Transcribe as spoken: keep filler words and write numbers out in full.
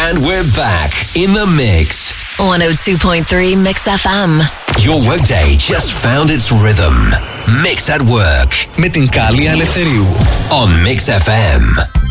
And we're back in the mix. one oh two point three Mix εφ εμ. Your workday just found its rhythm. Mix at Work. Με την Κάλλη Αλευθερίου. On Mix εφ εμ.